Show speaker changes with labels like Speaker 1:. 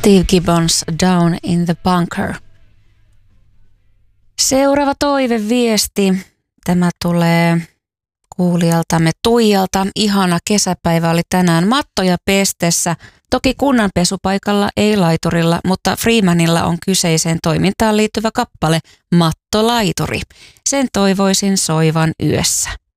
Speaker 1: Steve Gibbons, Down in the Bunker. Seuraava toiveviesti. Tämä tulee kuulijaltamme Tuijalta. Ihana kesäpäivä oli tänään mattoja pestessä. Toki kunnan pesupaikalla, ei laiturilla, mutta Freemanilla on kyseiseen toimintaan liittyvä kappale Mattolaituri. Sen toivoisin soivan yössä.